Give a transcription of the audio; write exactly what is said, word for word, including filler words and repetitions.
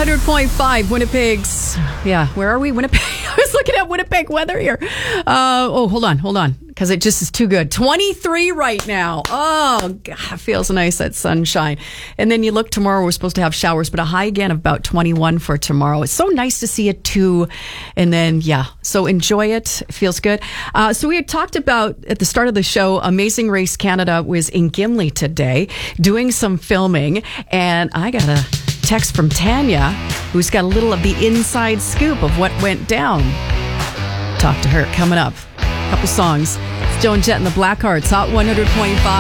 hundred point five, Winnipeg's. Yeah, where are we? Winnipeg. I was looking at Winnipeg weather here. Uh, oh, hold on, hold on, because it just is too good. twenty-three right now. Oh, God, it feels nice, that sunshine. And then you look tomorrow, we're supposed to have showers, but a high again of about twenty-one for tomorrow. It's so nice to see it too. And then, yeah, so enjoy it. It feels good. Uh, so we had talked about, at the start of the show, Amazing Race Canada was in Gimli today doing some filming. And I got a text from Tanya, who's got a little of the inside scoop of what went down. Talk to her coming up. A couple songs. It's Joan Jett and the Blackhearts, Hot one hundred point five.